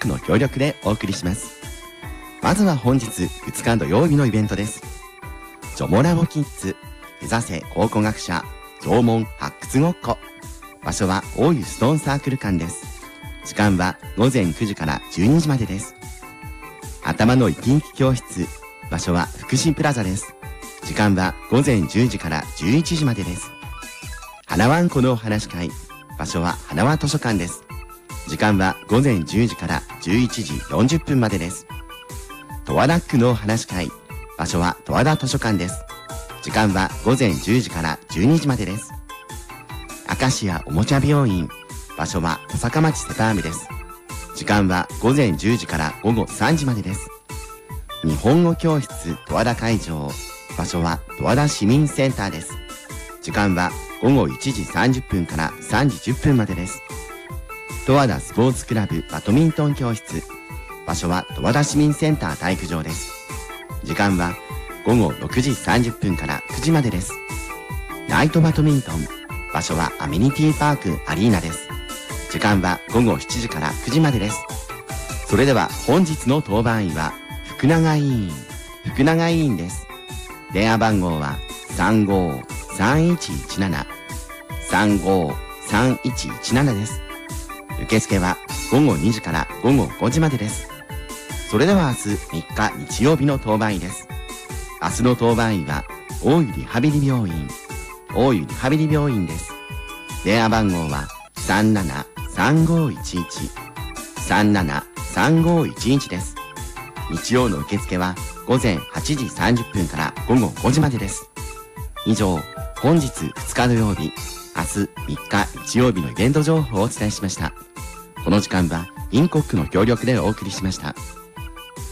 クの協力でお送りします。まずは本日2日土曜日のイベントです。ジョモラボキッズ目指せ考古学者縄文発掘ごっこ。場所は大湯ストーンサークル館です。時間は午前9時から12時までです。頭の生き生き教室。場所は福祉プラザです。時間は午前10時から11時までです。花わんこのお話会。場所は花輪図書館です。時間は午前10時から11時40分までです。トワダックのお話会。場所は十和田図書館です。時間は午前10時から12時までです。明石家おもちゃ病院。場所は小坂町世田谷です。時間は午前10時から午後3時までです。日本語教室十和田会場。場所は十和田市民センターです。時間は午後1時30分から3時10分までです。十和田スポーツクラブバドミントン教室。場所は十和田市民センター体育場です。時間は午後6時30分から9時までです。ナイトバドミントン。場所はアメニティパークアリーナです。時間は午後7時から9時までです。それでは本日の当番員は福永委員です。電話番号は 35-3117 です。受付は午後2時から午後5時までです。それでは明日3日日曜日の当番員です。明日の当番員は大湯リハビリ病院です。電話番号は 37-3511 です。日曜の受付は午前8時30分から午後5時までです。以上、本日2日土曜日、明日3日日曜日のイベント情報をお伝えしました。この時間はインコックの協力でお送りしました。